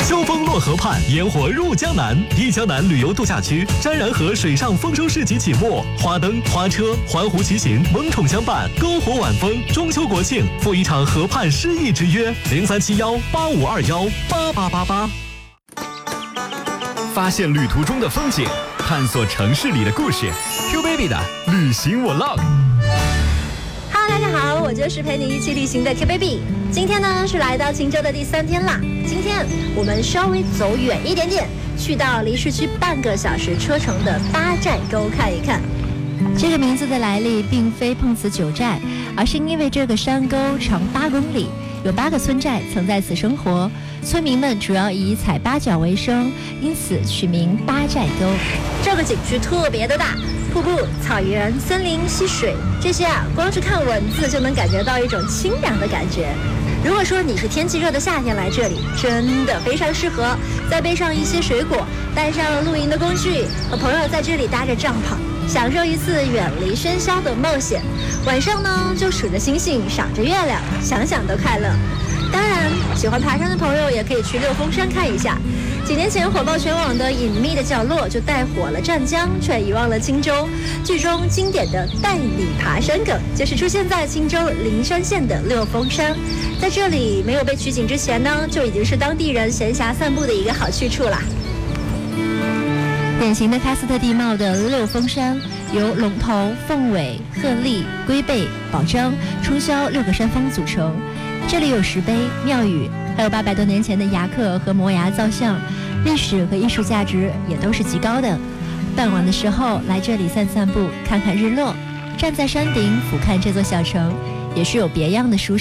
秋风落河畔，烟火入江南。忆江南旅游度假区，沾然河水上丰收市集启幕，花灯、花车、环湖骑行萌宠相伴，篝火晚风。中秋国庆，赴一场河畔诗意之约，037185218888。发现旅途中的风景，探索城市里的故事。Q Baby 的旅行 Vlog。Hello， 大家好，我就是陪你一起旅行的 Q Baby。今天呢是来到青州的第3天啦。今天我们稍微走远一点点，去到离市区半个小时车程的八寨沟看一看。 这个名字的来历并非碰瓷九寨，而是因为这个山沟长8公里，有8个村寨曾在此生活，村民们主要以采八角为生，因此取名八寨沟。 这个景区特别的大，瀑布、草原、森林、溪水，这些光是看文字就能感觉到一种清凉的感觉。如果说你是天气热的夏天来这里，真的非常适合，再备上一些水果，带上露营的工具，和朋友在这里搭着帐篷，享受一次远离喧嚣的冒险。晚上呢，就数着星星，赏着月亮，想想都快乐。当然，喜欢爬山的朋友也可以去六峰山看一下。几年前火爆全网的《隐秘的角落》就带火了湛江，却遗忘了青州。剧中经典的带你爬山梗，就是出现在青州灵山县的六峰山。在这里没有被取景之前呢，就已经是当地人闲暇散步的一个好去处啦。 典型的喀斯特地貌的六峰山，由龙头、凤尾、鹤立、龟背、宝章、冲霄6个山峰组成。这里有石碑、庙宇，还有800多年前的崖刻和摩崖造像，历史和艺术价值也都是极高的。傍晚的时候来这里散散步，看看日落，站在山顶俯瞰这座小城，也是有别样的舒适。